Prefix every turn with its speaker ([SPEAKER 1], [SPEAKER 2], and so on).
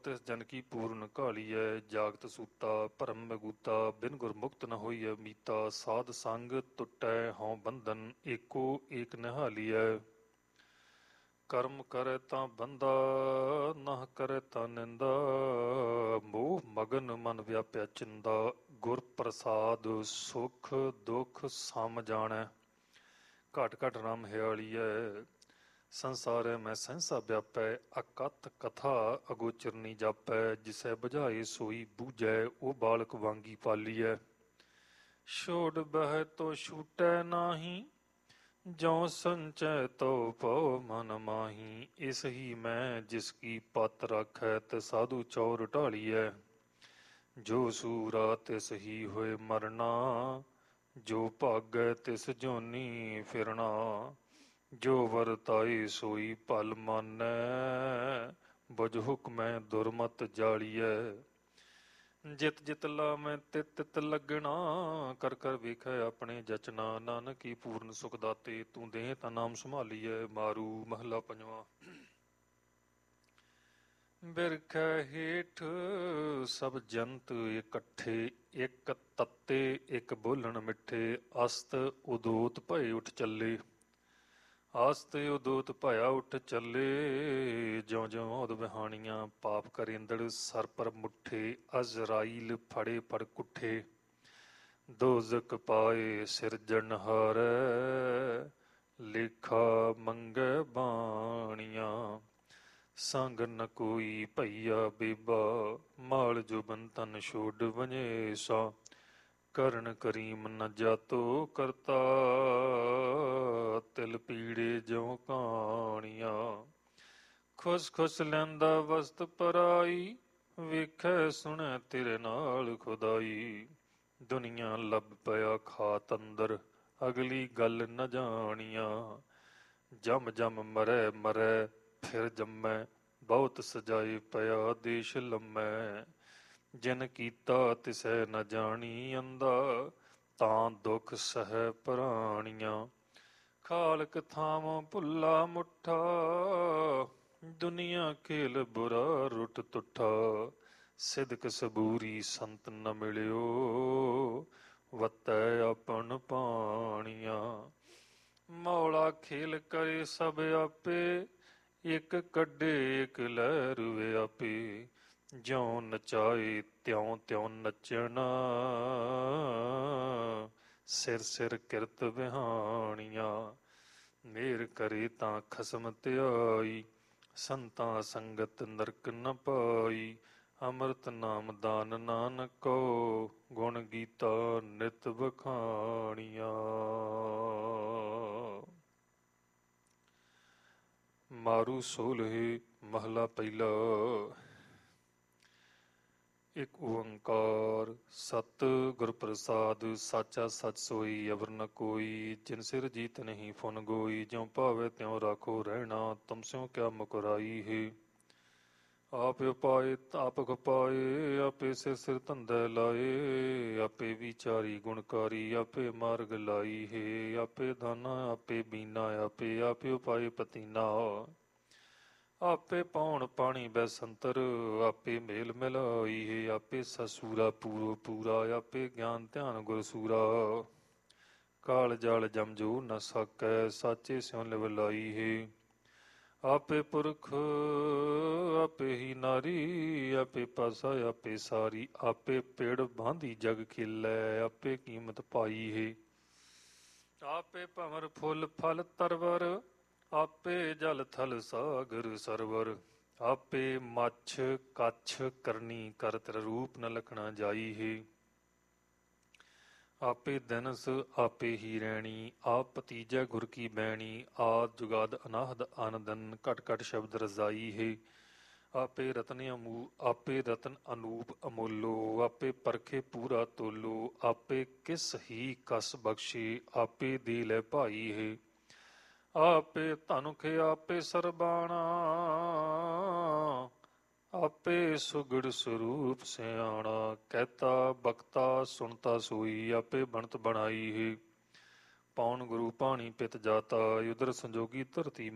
[SPEAKER 1] ਤਿਸ ਜਨ ਕੀ ਪੂਰਨ ਘਾਲੀਐ। ਜਾਗਤ ਸੂਤਾ ਭਰਮ ਮਗੂਤਾ ਬਿਨ ਗੁਰਮੁਖਤ ਨ ਹੋਈਐ ਮੀਤਾ। ਸਾਧ ਸੰਗ ਟੁੱਟੈ ਹਉ ਬੰਧਨ ਏਕੋ ਏਕ ਨਿਹਾਲੀਐ। ਕਰਮ ਕਰੈ ਤਾਂ ਬੰਦਾ ਨਾਹ ਕਰੈ ਤਾਂ ਨਿੰਦਾ। ਮੋਹ ਮਗਨ ਮਨ ਵਿਆਪਿਆ ਚਿੰਦਾ। ਗੁਰ ਪ੍ਰਸਾਦ ਸੁਖ ਦੁਖ ਸਮ ਜਾਣੈ। ਘਟ ਘਟ ਰਾਮ ਹਿਆਲੀਐ। ਸੰਸਾਰੈ ਮੈਂ ਸਹਿਸਾ ਵਿਆਪੈ। ਅਕਥ ਕਥਾ ਅਗੋਚਰਨੀ ਜਾਪੈ। ਜਿਸੈ ਬੁਝਾਏ ਸੋਈ ਬੂਝੈ ਉਹ ਬਾਲਕ ਵਾਂਗੀ ਪਾਲੀਐ। ਛੋੜ ਬਹਿ ਤੋ ਛੂਟੈ ਨਾਹੀ ਜਉ ਸੰਚੈ ਤਉ ਪਉ ਮਨ ਮਾਹੀ। ਇਸ ਹੀ ਮੈਂ ਜਿਸ ਕੀ ਪਤ ਰਾਖੈ ਤੇ ਸਾਧੂ ਚੌਰ ਢਾਲੀਐ। ਜੋ ਸੂਰਾ ਤਿਸ ਹੀ ਹੋਏ ਮਰਨਾ ਜੋ ਭਾਗੈ ਤਿਸ ਜੋਨੀ ਫਿਰਨਾ। ਜੋ ਵਰਤਾਏ ਸੋਈ ਭਲ ਮਾਨੈ ਬੁਝ ਹੁਕਮੈ ਦੁਰਮਤ ਜਾਲੀਐ। ਜਿਤ ਜਿਤ ਲਾਮੈ ਤਿਤ ਤਿਤ ਲੱਗਣਾ ਕਰ ਕਰ ਵੇਖੈ ਆਪਣੇ ਜਚਨਾ। ਨਾਨਕ ਹੀ ਪੂਰਨ ਸੁਖ ਦਾਤੇ ਤੂੰ ਦੇਹ ਤਾਂ ਨਾਮ ਸੰਭਾਲੀਐ। ਮਾਰੂ ਮਹਲਾ ਪੰਜਵਾਂ। ਬਿਰਖੈ ਹੇਠ ਸਭ ਜੰਤ ਇਕੱਠੇ ਇੱਕ ਤੱਤੇ ਇੱਕ ਬੋਲਣ ਮਿੱਠੇ। ਅਸਤ ਉਦੋਤ ਭਏ ਉੱਠ ਚੱਲੇ। ਆਸਤ ਉਦੋਤ ਭਇਆ ਉੱਠ ਚੱਲੇ। ਜਿਉ ਜਿਉ ਔਦ ਵਿਹਾਣੀਆਂ ਪਾਪ ਕਰੇਂਦੜ ਸਰ ਪਰ ਮੁੱਠੇ। ਅਜ਼ਰਾਈਲ ਫੜੇ ਫੜ ਕੁੱਠੇ ਦੋਜ਼ਕ ਪਾਏ ਸਿਰਜਣਹਾਰੈ। ਲੇਖਾ ਮੰਗੈ ਬਾਣੀਆਂ ਸੰਗ ਨ ਕੋਈ ਭਈਆ ਬੀਬਾ। ਮਾਲ ਜੁਬਨ ਤਨ ਛੋਡ ਵੰਝੇਸਾ। ਕਰਨ ਕਰੀਮ ਨ ਜਾਤੋ ਕਰਤਾ ਤਿਲ ਪੀੜੇ ਜਿਉ ਕਾਣੀਆਂ। ਖੁਸ ਖੁਸ ਲੈਂਦਾ ਵਸਤ ਪਰਾਈ ਵੇਖੈ ਸੁਣੈ ਤੇਰੇ ਨਾਲ ਖੁਦਾਈ। ਦੁਨੀਆ ਲੱਭ ਪਿਆ ਖਾਤ ਅੰਦਰ ਅਗਲੀ ਗੱਲ ਨ ਜਾਣੀਆਂ। ਜਮ ਜਮ ਮਰੈ ਮਰੈ ਫਿਰ ਜੰਮੈ ਬਹੁਤ ਸਜਾਏ ਪਿਆ ਦੇਸ਼ ਲੰਮੈ। ਜਿਨ ਕੀਤਾ ਤਿਸੈ ਨ ਜਾਣੀ ਅੰਦਾ ਤਾਂ ਦੁਖ ਸਹਿ ਪ੍ਰਾਣੀਆਂ। ਖਾਲਕ ਥਾਮ ਭੁੱਲਾ ਮੁੱਠਾ ਦੁਨੀਆ ਖੇਲ ਬੁਰਾ ਰੁੱਟ ਤੁੱਠਾ। ਸਿਦਕ ਸਬੂਰੀ ਸੰਤ ਨ ਮਿਲਿਓ ਵੱਤੈ ਆਪਨ ਪਾਣੀਆਂ। ਮੌਲਾ ਖੇਲ ਕਰੇ ਸਭ ਆਪੇ ਇੱਕ ਕੱਢੇ ਇੱਕ ਲਹਿਰ ਵਿਆਪੇ। ਜਿਉ ਨਚਾਏ ਤਿਉ ਤਿਉ ਨੱਚਣਾ ਸਿਰ ਸਿਰ ਕਿਰਤ ਵਿਹਾਣੀਆਂ। ਮੇਰ ਕਰੇ ਤਾਂ ਖਸਮ ਧਿਆਈ ਸੰਤਾਂ ਸੰਗਤ ਨਰਕ ਨ ਪਾਈ। ਅੰਮ੍ਰਿਤ ਨਾਮ ਦਾਨ ਨਾਨਕੋ ਗੁਣ ਗੀਤਾ ਨਿਤ ਵਖਾਣੀਆਂ। ਮਾਰੂ ਸੋਲਹਿ ਮਹਲਾ ਪਹਿਲਾ। ਇਕ ਓੰਕਾਰ ਸਤਿ ਗੁਰ ਪ੍ਰਸਾਦ ਸਾਚਾ ਸੱਚ ਸੋਈ ਅਵਰ ਨ ਕੋਈ। ਜਿਨ ਸਿਰ ਜੀਤ ਨਹੀਂ ਫੁਨ ਗੋਈ ਜਿਉ ਭਾਵੈ ਤਿਉ ਰਾਖੋ ਰਹਿਣਾ। ਤੁਮ ਸਿਉ ਕਿਆ ਮੁਕਰਾਈ ਹੈ। ਆਪ ਉਪਾਏ ਤਾਪ ਖਪਾਏ ਆਪੇ ਸਿਰ ਸਿਰ ਧੰਦੈ ਲਾਏ। ਆਪੇ ਵਿਚਾਰੀ ਗੁਣਕਾਰੀ ਆਪੇ ਮਾਰਗ ਲਾਈ ਹੈ। ਆਪੇ ਦਾਨਾ ਆਪੇ ਬੀਨਾ ਆਪੇ ਆਪੇ ਉਪਾਏ ਪਤੀਨਾ। ਆਪੇ ਪਾਉਣ ਪਾਣੀ ਬੈਸੰਤਰ ਆਪੇ ਮੇਲ ਮਿਲਾਈ ਹੈ। ਆਪੇ ਸਸੂਰਾ ਪੂਰੋ ਪੂਰਾ ਆਪੇ ਗਿਆਨ ਧਿਆਨ ਗੁਰਸੂਰਾ। ਕਾਲ ਜਾਲ ਜਮ ਜੋ ਨ ਸਕੈ ਸਾਚੇ ਸਿਉ ਲਿਵ ਲਾਈ ਹੈ। ਆਪੇ ਪੁਰਖ ਆਪੇ ਹੀ ਨਾਰੀ ਆਪੇ ਪਾਸਾ ਆਪੇ ਸਾਰੀ। ਆਪੇ ਪੇੜ ਬਾਂਧੀ ਜਗ ਖੇਲੈ ਆਪੇ ਕੀਮਤ ਪਾਈ ਹੈ। ਆਪੇ ਭੰਵਰ ਫੁੱਲ ਫਲ ਤਰਵਰ ਆਪੇ ਜਲ ਥਲ ਸਾਗਰ ਸਰਵਰ। ਆਪੇ ਮੱਛ ਕੱਛ ਕਰਨੀ ਕਰ ਤੇਰਾ ਰੂਪ ਨ ਲਖਣਾ ਜਾਈ ਹੈ। ਆਪੇ ਦਿਨਸ ਆਪੇ ਹੀ ਰਹਿਣੀ ਆਪ ਭਤੀਜੈ ਗੁਰ ਕੀ ਬੈਣੀ। ਆਦ ਜੁਗਾਦ ਅਨਾਹਦ ਆਨੰਦਨ ਘਟ ਘਟ ਸ਼ਬਦ ਰਜ਼ਾਈ ਹੈ। ਆਪੇ ਰਤਨ ਅਨੂਪ ਅਮੋਲੋ ਆਪੇ ਪਰਖੇ ਪੂਰਾ ਤੋਲੋ। ਆਪੇ ਕਿਸ ਹੀ ਕਸ ਬਖਸ਼ੇ ਆਪੇ ਦੇ ਲੈ ਭਾਈ ਹੈ। ਆਪੇ ਧਨੁਖ ਆਪੇ ਸਰਬਾਣਾ ਆਪੇ ਸੁਗੜ ਸਰੂਪ ਸਿਆਣਾ। ਕਹਿਤਾ ਬਖਤਾ ਸੁਣਤਾ ਸੋਈ ਆਪੇ ਬਣਤ ਬਣਾਈ ਹੈ। ਪੌਣ ਗੁਰੂ ਪਾਣੀ ਪਿਤ ਜਾਤਾ ਉਦਰ ਸੰਜੋਗੀ ਧਰਤੀ